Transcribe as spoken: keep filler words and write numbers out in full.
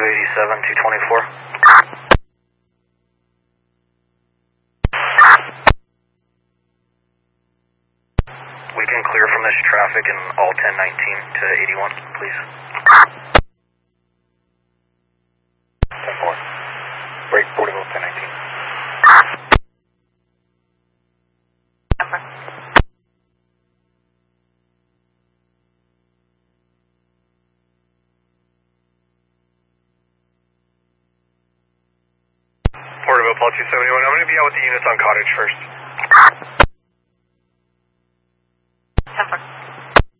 eighty-seven, two twenty-four. We can clear from this traffic in all ten nineteen to eighty-one, please. ten four. Break Porterville, ten nineteen. Porterville, Paul two seventy-one. I'm going to be out with the units on Cottage first.